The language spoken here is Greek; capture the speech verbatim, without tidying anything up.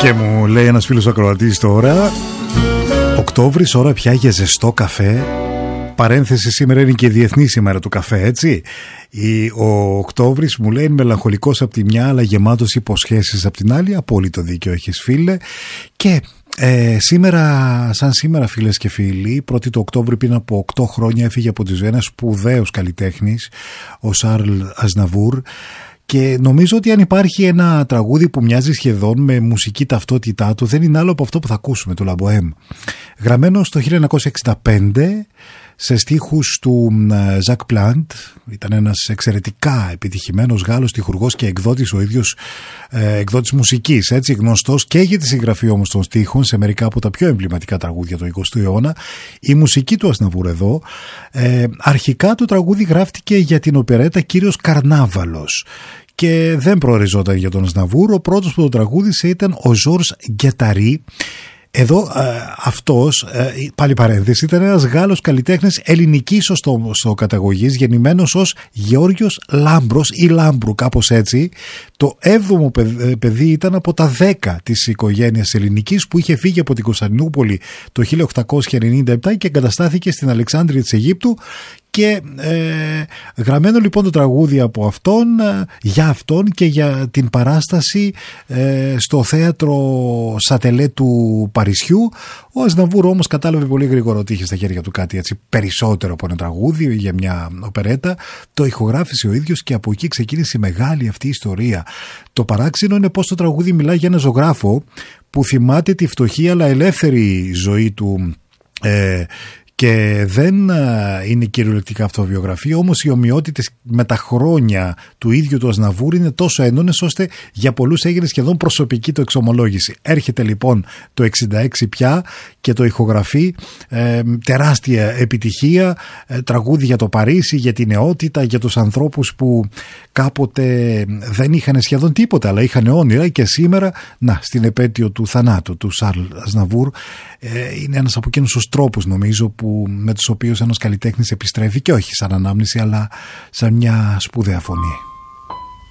Και μου λέει ένας φίλος ακροατής τώρα, Οκτώβρης, ώρα πια για ζεστό καφέ. Παρένθεση, σήμερα είναι και η Διεθνής ημέρα του καφέ, έτσι. Ο Οκτώβρης, μου λέει, είναι μελαγχολικός από τη μια, αλλά γεμάτος υποσχέσεις από την άλλη. Απόλυτο δίκιο έχεις, φίλε. Και ε, σήμερα, σαν σήμερα, φίλες και φίλοι, πρώτη του Οκτώβρη πριν από οκτώ χρόνια έφυγε από τη ζωή ένας σπουδαίος καλλιτέχνης, ο Σαρλ Αζναβούρ. Και νομίζω ότι αν υπάρχει ένα τραγούδι που μοιάζει σχεδόν με μουσική ταυτότητά του, δεν είναι άλλο από αυτό που θα ακούσουμε, το La Bohème. Γραμμένο στο χίλια εννιακόσια εξήντα πέντε σε στίχους του Ζακ Πλάντ, ήταν ένας εξαιρετικά επιτυχημένος Γάλλος στιχουργός και εκδότης, ο ίδιος ε, εκδότης μουσικής, έτσι, γνωστός και για τη συγγραφή όμως των στίχων σε μερικά από τα πιο εμβληματικά τραγούδια του εικοστού αιώνα. Η μουσική του Αζναβούρ εδώ, ε, αρχικά το τραγούδι γράφτηκε για την οπερέτα Κύριος Καρνάβαλος και δεν προοριζόταν για τον Αζναβούρ. Ο πρώτος που το τραγούδισε ήταν ο Ζορζ Γκεταρί. Εδώ ε, αυτός, ε, πάλι παρένθεση, ήταν ένας Γάλλος καλλιτέχνης ελληνικής στο καταγωγής, γεννημένος ως Γεώργιος Λάμπρος ή Λάμπρου, κάπως έτσι. Το έβδομο παιδί ήταν από τα δέκα της οικογένειας ελληνικής που είχε φύγει από την Κωνσταντινούπολη το χίλια οκτακόσια ενενήντα επτά και εγκαταστάθηκε στην Αλεξάνδρεια της Αιγύπτου. Και ε, γραμμένο λοιπόν το τραγούδι από αυτόν, ε, για αυτόν και για την παράσταση ε, στο θέατρο Σατελέ του Παρισιού. Ο Αζναβούρ όμως κατάλαβε πολύ γρήγορα ότι είχε στα χέρια του κάτι έτσι περισσότερο από ένα τραγούδι για μια οπερέτα. Το ηχογράφησε ο ίδιος και από εκεί ξεκίνησε η μεγάλη αυτή ιστορία. Το παράξενο είναι πως το τραγούδι μιλάει για ένα ζωγράφο που θυμάται τη φτωχή αλλά ελεύθερη ζωή του ε, και δεν είναι κυριολεκτικά αυτοβιογραφία, όμως οι ομοιότητες με τα χρόνια του ίδιου του Αζναβούρ είναι τόσο έντονες ώστε για πολλούς έγινε σχεδόν προσωπική το εξομολόγηση. Έρχεται λοιπόν το εξήντα έξι πια και το ηχογραφεί, ε, τεράστια επιτυχία, ε, τραγούδι για το Παρίσι, για την νεότητα, για τους ανθρώπους που κάποτε δεν είχαν σχεδόν τίποτα αλλά είχαν όνειρα και σήμερα, να, στην επέτειο του θανάτου του Σαρλ Αζναβούρ, ε, είναι ένας από εκείνους τους τρόπους νομίζω που με τους οποίους ένας καλλιτέχνης επιστρέφει και όχι σαν ανάμνηση αλλά σαν μια σπουδαία φωνή.